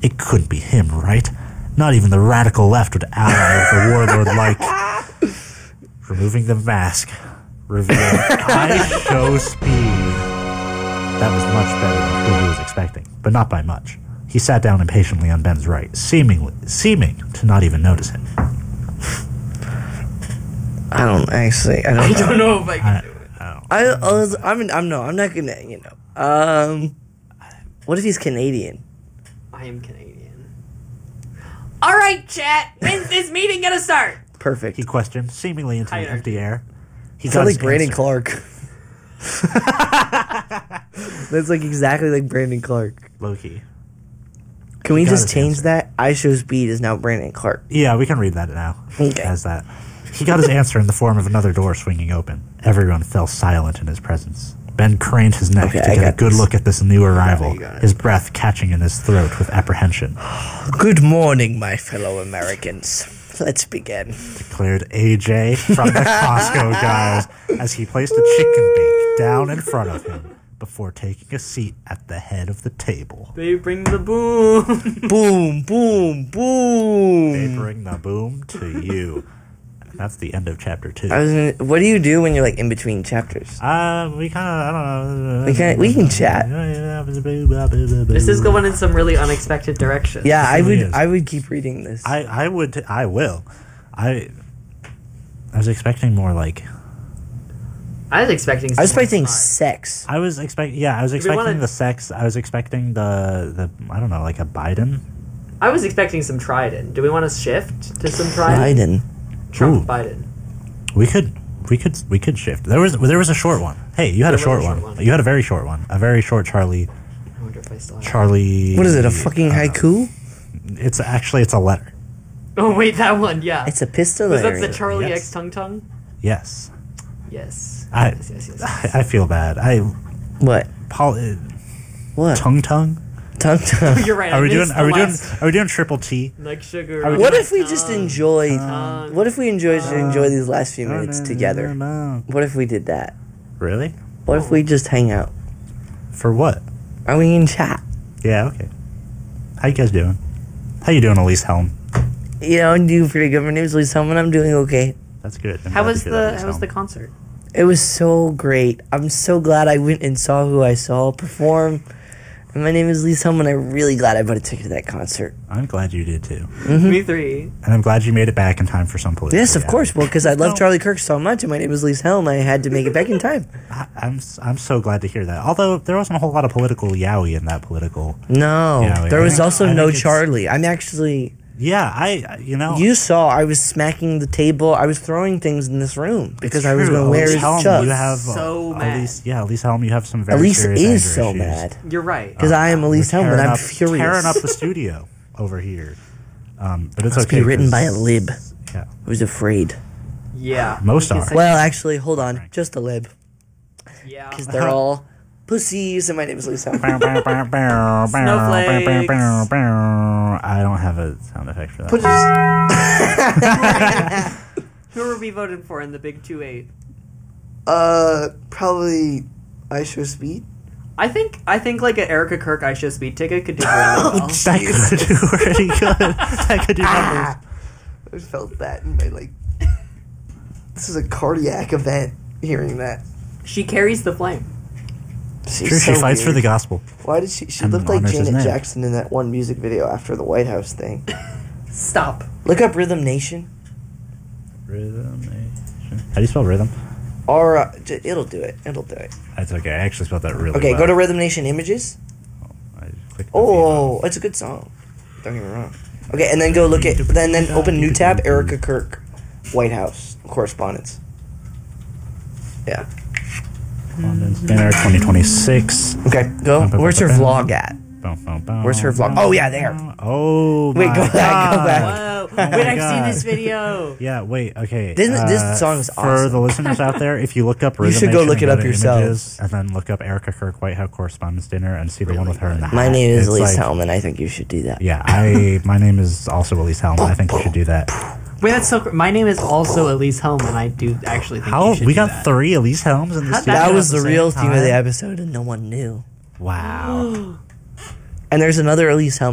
It couldn't be him, right? Not even the radical left would ally with the warlord like. Removing the mask, revealing I show speed. That was much better than who he was expecting, but not by much. He sat down impatiently on Ben's right, seeming to not even notice him. I don't know if I can do it. I'm not gonna, what if he's Canadian? I am Canadian. All right, chat. When's this meeting gonna start? Perfect. He questioned, seemingly into the empty air. He sounds got like Brandon Clark. That's like exactly like Brandon Clark. Low-key. Can we just change that? I show speed is now Brandon Clark. Yeah, we can read that now. Okay. As that. He got his answer in the form of another door swinging open. Everyone fell silent in his presence. Ben craned his neck to get a good look at this new arrival, his breath catching in his throat with apprehension. Good morning, my fellow Americans. Let's begin, declared AJ from the Costco guys as he placed a chicken bake down in front of him before taking a seat at the head of the table. They bring the boom. Boom, boom, boom. They bring the boom to you. And that's the end of chapter 2. What do you do when you're like in between chapters? We kind of, I don't know. We can chat. This is going in some really unexpected directions. Yeah, I would keep reading this. I will. I was expecting more like. I was expecting sex. I was expecting the sex. I was expecting the I don't know, like a Biden. I was expecting some Trident. Do we want to shift to some Trident? Trump Biden. We could shift. There was a short one. Hey, you had a short one. You had a very short one. A very short Charlie. I wonder if I still have Charlie. What is it? A fucking haiku? It's a letter. Oh wait, that one. Yeah. It's a pistol. Was that the Charlie X Tung? Yes. Yes. Yes. I feel bad. What? What? Tung? You're right. Are we doing triple T? Like sugar. What if we just enjoyed? What if we enjoy these last few minutes together? What if we did that? Really? What if we just hang out? For what? Are we in chat? Yeah. Okay. How you guys doing? How you doing, Elise Helm? I'm doing pretty good. My name is Elise Helm, and I'm doing okay. That's good. How was the concert? It was so great. I'm so glad I went and saw who I saw perform. And my name is Elise Helm, and I'm really glad I bought a ticket to that concert. I'm glad you did too. Mm-hmm. Me three. And I'm glad you made it back in time for some political. Yes, of course. Well, because I love Charlie Kirk so much, and my name is Elise Helm, I had to make it back in time. I'm so glad to hear that. Although there wasn't a whole lot of political yaoi in that political. No, there was also no Charlie. I'm actually. Yeah, You saw I was smacking the table. I was throwing things in this room because I was going to wear his chucks. You have mad. Elise Helm. You have some very Elise serious is so issues. mad. You're right. Because I am Elise Helm, and I'm furious. Tearing up the studio over here. But it's Must okay. Be written by a lib. Yeah. Who's afraid? Yeah. Most are. Well, actually, hold on. Just a lib. Yeah. Because they're all pussies, and my name is Elise Helm. Snowflakes. I don't have a sound effect for that. Who are we voting for in the big 2-8? Probably I Show Speed. I think like an Erica Kirk I Show Speed ticket could do really well. That could do pretty good. That could do numbers. I felt that in my This is a cardiac event. Hearing that. She carries the flame. True, she fights for the gospel. Why did she? She looked like Janet Jackson in that one music video after the White House thing. Stop. Look up Rhythm Nation. Rhythm Nation. How do you spell rhythm? It'll do it. That's okay. I actually spelled that really well. Okay, go to Rhythm Nation Images. It's a good song. Don't get me wrong. Okay, and then go look at... Then open new tab, Erica Kirk, White House, correspondence. Yeah. Dinner 2026. Okay, go. Where's her vlog at? Where's her vlog? Oh, yeah, there. Oh, wait, go back. Whoa. Wait, I've seen this video. Yeah, wait, okay. This song is awesome. For the listeners out there, if you look up Rhythm you should go Nation look it up yourselves. And then look up Erica Kirk White House Correspondence Dinner and see the one with her in the hat. My name is Elise Helm, and I think you should do that. Yeah, my name is also Elise Helm. I think you should do that. Wait, that's so. My name is also Elise Helm, and I do actually think you should we do got that. 3 Elise Helms in this. That was the real theme of the episode, and no one knew. Wow. And there's another Elise Helm.